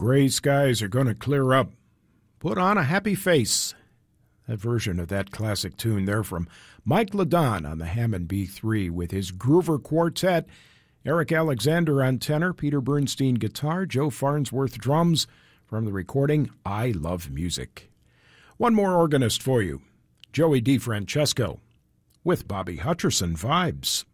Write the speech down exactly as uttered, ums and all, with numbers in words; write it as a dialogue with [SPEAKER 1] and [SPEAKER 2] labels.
[SPEAKER 1] gray skies are going to clear up. Put on a happy face. That version of that classic tune there from Mike LeDon on the Hammond B three with his Groover Quartet, Eric Alexander on tenor, Peter Bernstein guitar, Joe Farnsworth drums from the recording I Love Music. One more organist for you, Joey DeFrancesco with Bobby Hutcherson vibes.